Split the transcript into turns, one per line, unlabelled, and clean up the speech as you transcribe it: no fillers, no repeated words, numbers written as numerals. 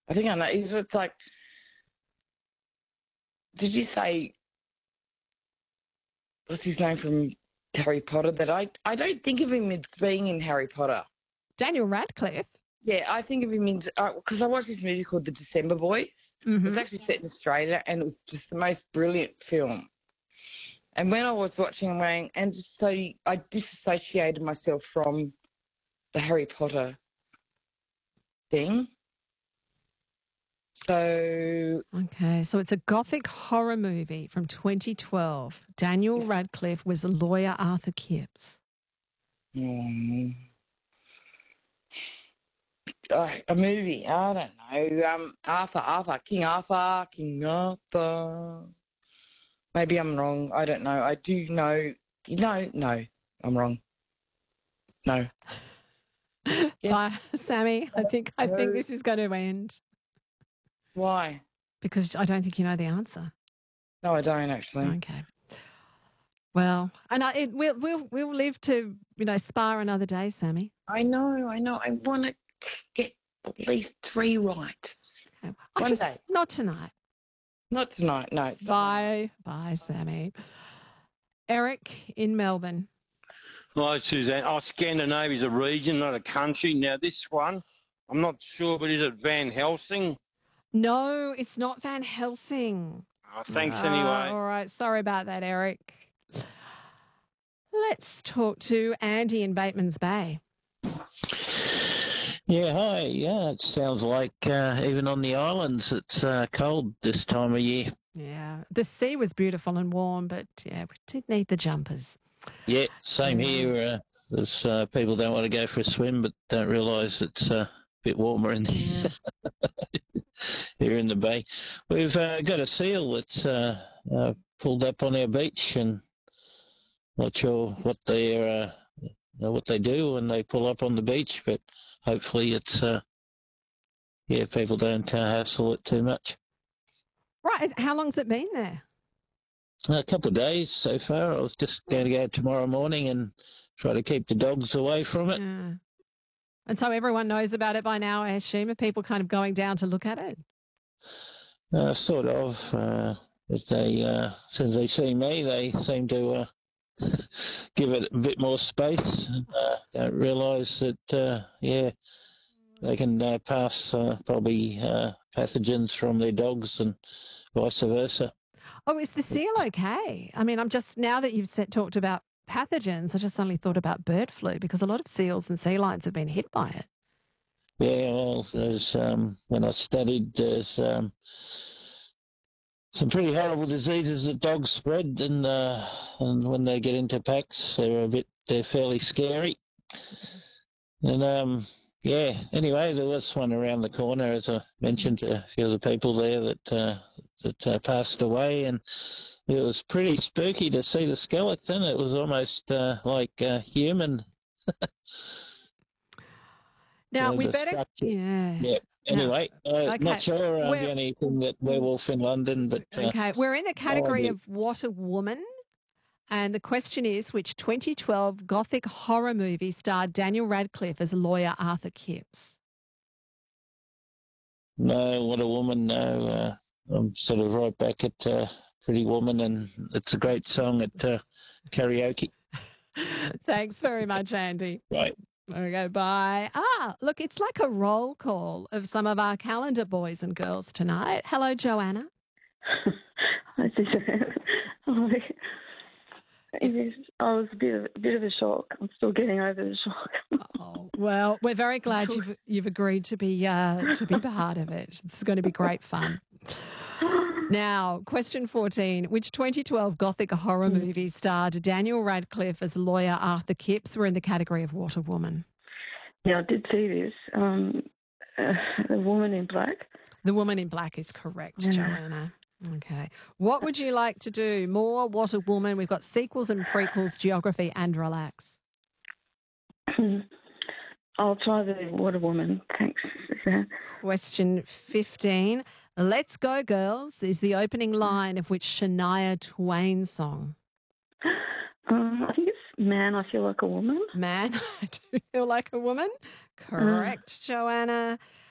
I think I know. He's just like, did you say, what's his name from Harry Potter? That I don't think of him as being in Harry Potter.
Daniel Radcliffe?
Yeah, I think of him in, because I watched this movie called The December Boys. It was actually set in Australia, and it was just the most brilliant film. And when I was watching it, and just so I disassociated myself from the Harry Potter thing. So...
Okay, so it's a gothic horror movie from 2012. Daniel Radcliffe was lawyer Arthur Kipps.
A movie, I don't know. King Arthur. Maybe I'm wrong. I don't know. I do know. No, I'm wrong. No.
Yeah. Bye, Sammy. I think this is going to end.
Why?
Because I don't think you know the answer.
No, I don't actually.
Okay. Well, and we'll live to spar another day, Sammy.
I know. I want to get at least 3 right.
Okay.
One day.
Not tonight.
Not tonight. No.
Bye, Sammy. Eric in Melbourne.
Hi, Suzanne. Scandinavia is a region, not a country. Now, this one, I'm not sure, but is it Van Helsing?
No, it's not Van Helsing.
Oh, thanks anyway.
All right. Sorry about that, Eric. Let's talk to Andy in Bateman's Bay.
Yeah, hi. Yeah, it sounds like even on the islands it's cold this time of year.
Yeah, the sea was beautiful and warm, but yeah, we did need the jumpers.
Yeah, same here. There's people don't want to go for a swim, but don't realise it's a bit warmer in here in the bay. We've got a seal that's pulled up on our beach, and not sure what they do when they pull up on the beach, but hopefully it's people don't hassle it too much.
Right, how long's it been there?
A couple of days so far. I was just going to go tomorrow morning and try to keep the dogs away from it.
Yeah. And so everyone knows about it by now, I assume. Are people kind of going down to look at it?
Sort of. As soon as they see me, they seem to give it a bit more space. Don't realise that, they can pass probably pathogens from their dogs and vice versa.
Oh, is the seal okay? I mean, now that you've talked about pathogens, I just suddenly thought about bird flu because a lot of seals and sea lions have been hit by it.
Yeah, well, there's when I studied, there's some pretty horrible diseases that dogs spread, and when they get into packs, they're fairly scary. And anyway, there was one around the corner, as I mentioned to a few of the people there that passed away, and it was pretty spooky to see the skeleton. It was almost like human.
Now, we better...
structure.
Yeah.
Anyway,
okay.
Not sure the only thing that werewolf in London, but...
okay, we're in the category of What a Woman, and the question is, which 2012 gothic horror movie starred Daniel Radcliffe as lawyer Arthur Kipps?
No, What a Woman, no. I'm sort of right back at Pretty Woman, and it's a great song at karaoke.
Thanks very much, Andy.
Right.
Okay, bye. Look, it's like a roll call of some of our calendar boys and girls tonight. Hello, Joanna.
Hi, Suzanne. I was a bit of a shock. I'm still getting over the shock.
Oh, well, we're very glad you've agreed to be part of it. It's going to be great fun. Now, question 14. Which 2012 gothic horror movie starred Daniel Radcliffe as lawyer Arthur Kipps? We're in the category of What a Woman.
Yeah, I did see this. The Woman in Black.
The Woman in Black is correct, Joanna. Okay. What would you like to do? More What a Woman? We've got sequels and prequels, geography and relax.
I'll try the What a Woman. Thanks, Suzanne.
Question 15. Let's Go Girls is the opening line of which Shania Twain song?
I think it's Man, I Feel Like a Woman.
Man, I Do Feel Like a Woman. Correct, Joanna.